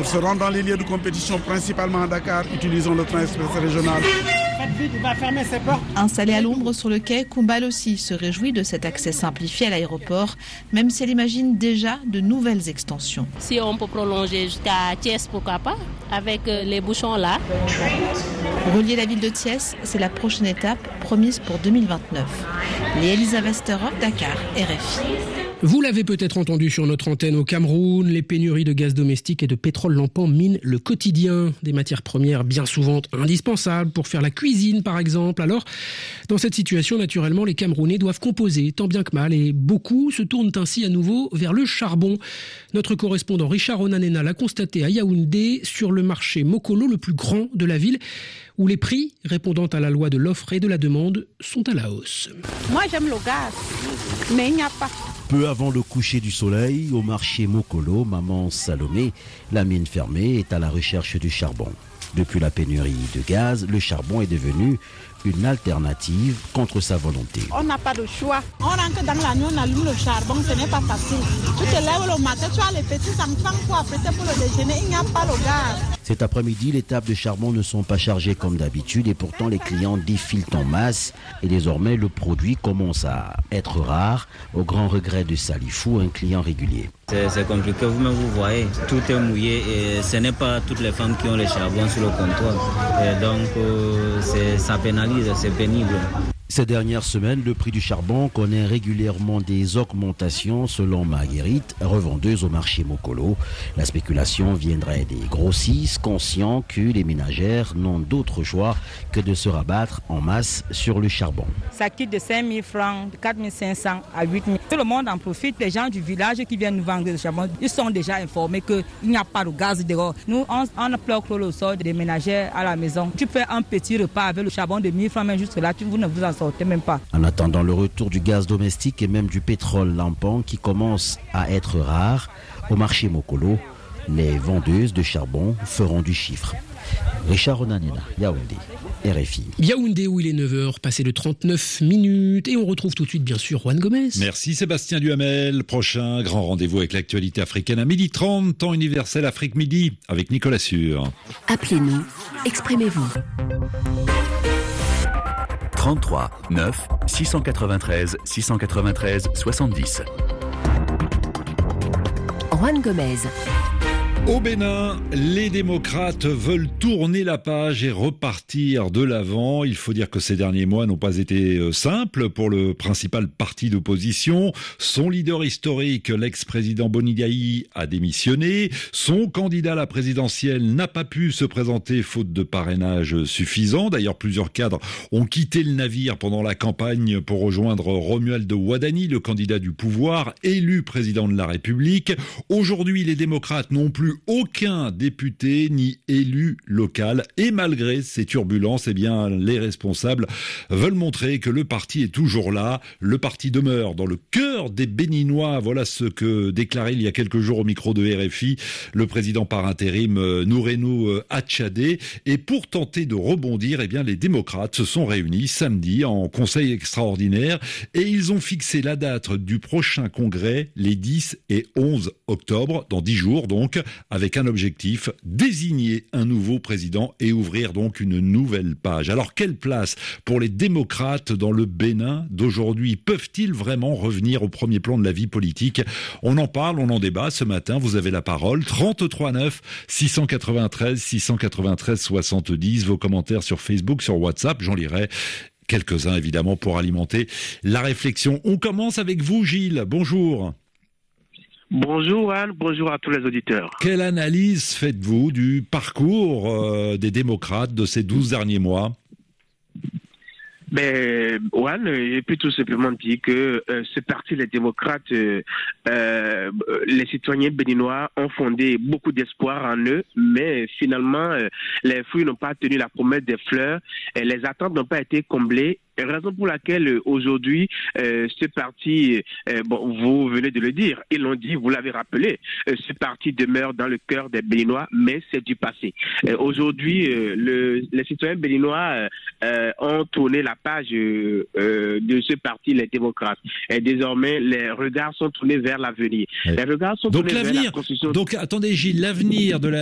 Pour se rendre dans les lieux de compétition, principalement à Dakar, utilisons le train express régional. Il va fermer ses portes. Installé à l'ombre sur le quai, Koumbal aussi se réjouit de cet accès simplifié à l'aéroport, même si elle imagine déjà de nouvelles extensions. Si on peut prolonger jusqu'à Thiès, pourquoi pas, avec les bouchons là. Relier la ville de Thiès, c'est la prochaine étape promise pour 2029. Elisa Westerhoff, Dakar, RFI. Vous l'avez peut-être entendu sur notre antenne au Cameroun, les pénuries de gaz domestique et de pétrole lampant minent le quotidien. Des matières premières bien souvent indispensables pour faire la cuisine par exemple. Alors, dans cette situation, naturellement, les Camerounais doivent composer tant bien que mal et beaucoup se tournent ainsi à nouveau vers le charbon. Notre correspondant Richard Onanena l'a constaté à Yaoundé sur le marché Mokolo, le plus grand de la ville, où les prix, répondant à la loi de l'offre et de la demande, sont à la hausse. Moi j'aime le gaz, mais il n'y a pas. Peu avant le coucher du soleil, au marché Mokolo, maman Salomé, la mine fermée, est à la recherche du charbon. Depuis la pénurie de gaz, le charbon est devenu une alternative contre sa volonté. On n'a pas de choix. On rentre dans la nuit, on allume le charbon, ce n'est pas facile. Tu te lèves le matin, tu as les petits enfants pour apprêter pour le déjeuner, il n'y a pas le gaz. Cet après-midi, les tables de charbon ne sont pas chargées comme d'habitude et pourtant les clients défilent en masse et désormais le produit commence à être rare, au grand regret de Salifou, un client régulier. C'est compliqué, vous-même vous voyez, tout est mouillé et ce n'est pas toutes les femmes qui ont le charbon sur le comptoir. Et donc ça pénalise, c'est pénible. Ces dernières semaines, le prix du charbon connaît régulièrement des augmentations selon Marguerite, revendeuse au marché Mokolo. La spéculation viendrait des grossistes conscients que les ménagères n'ont d'autre choix que de se rabattre en masse sur le charbon. Ça quitte de 5 000 francs, de 4 500 à 8 000. Tout le monde en profite. Les gens du village qui viennent nous vendre le charbon, ils sont déjà informés qu'il n'y a pas de gaz dehors. Nous, on bloque le sort des ménagères à la maison. Tu fais un petit repas avec le charbon de 1 000 francs, mais juste là, vous ne vous en sortez même pas. En attendant le retour du gaz domestique et même du pétrole lampant qui commence à être rare, au marché Mokolo, les vendeuses de charbon feront du chiffre. Richard Onanena, Yaoundé, RFI. Yaoundé où il est 9h, passé de 39 minutes et on retrouve tout de suite bien sûr Juan Gomez. Merci Sébastien Duhamel. Prochain grand rendez-vous avec l'actualité africaine à 12h30, temps universel Afrique midi avec Nicolas Sûr. Appelez-nous, exprimez-vous. 33 9 693 693 70. Juan Gomez. Au Bénin, les démocrates veulent tourner la page et repartir de l'avant. Il faut dire que ces derniers mois n'ont pas été simples pour le principal parti d'opposition. Son leader historique, l'ex-président Boni Yayi, a démissionné. Son candidat à la présidentielle n'a pas pu se présenter faute de parrainage suffisant. D'ailleurs, plusieurs cadres ont quitté le navire pendant la campagne pour rejoindre Romuald Wadani, le candidat du pouvoir, élu président de la République. Aujourd'hui, les démocrates n'ont plus aucun député ni élu local et malgré ces turbulences, eh bien, les responsables veulent montrer que le parti est toujours là. Le parti demeure dans le cœur des Béninois. Voilà ce que déclarait il y a quelques jours au micro de RFI le président par intérim Nourenou Atchadé. Et pour tenter de rebondir, eh bien, les démocrates se sont réunis samedi en conseil extraordinaire et ils ont fixé la date du prochain congrès les 10 et 11 octobre, dans 10 jours donc, avec un objectif, désigner un nouveau président et ouvrir donc une nouvelle page. Alors, quelle place pour les démocrates dans le Bénin d'aujourd'hui? Peuvent-ils vraiment revenir au premier plan de la vie politique? On en parle, on en débat ce matin. Vous avez la parole. 33 9 693 693 70. Vos commentaires sur Facebook, sur WhatsApp, j'en lirai quelques-uns évidemment pour alimenter la réflexion. On commence avec vous, Gilles. Bonjour. Bonjour Anne, bonjour à tous les auditeurs. Quelle analyse faites-vous du parcours des démocrates de ces 12 derniers mois? Ben, Juan, j'ai pu tout simplement dire que ce parti, les démocrates, les citoyens béninois ont fondé beaucoup d'espoir en eux, mais finalement, les fruits n'ont pas tenu la promesse des fleurs, et les attentes n'ont pas été comblées. Raison pour laquelle aujourd'hui, ce parti, vous venez de le dire, ils l'ont dit, vous l'avez rappelé, ce parti demeure dans le cœur des Béninois, mais c'est du passé. Aujourd'hui, les citoyens béninois ont tourné la page de ce parti, les démocrates. Et désormais, les regards sont tournés vers l'avenir. Oui. Les regards sont tournés vers la constitution. Donc, attendez Gilles, l'avenir de